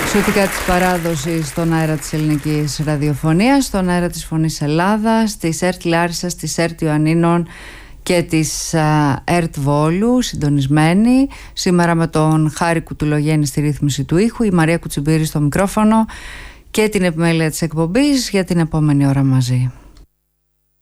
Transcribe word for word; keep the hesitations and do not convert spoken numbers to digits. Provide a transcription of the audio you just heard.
Εξωτικά της παράδοσης στον αέρα της ελληνικής ραδιοφωνίας, στον αέρα της Φωνής Ελλάδας, της ΕΡΤ Λάρισσας, της ΕΡΤ Ιωαννίνων και της ΕΡΤ Βόλου, συντονισμένη σήμερα με τον Χάρη Κουτουλογέννη στη ρύθμιση του ήχου, η Μαρία Κουτσιμπήρη στο μικρόφωνο και την επιμέλεια της εκπομπής για την επόμενη ώρα μαζί.